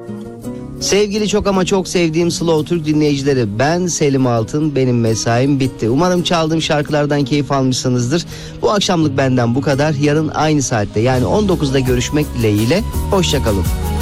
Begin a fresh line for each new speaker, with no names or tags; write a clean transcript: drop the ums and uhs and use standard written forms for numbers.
Sevgili çok ama çok sevdiğim Slow Türk dinleyicileri, ben Selim Altın, benim mesaim bitti. Umarım çaldığım şarkılardan keyif almışsınızdır. Bu akşamlık benden bu kadar. Yarın aynı saatte, yani 19'da görüşmek dileğiyle. Hoşça kalın.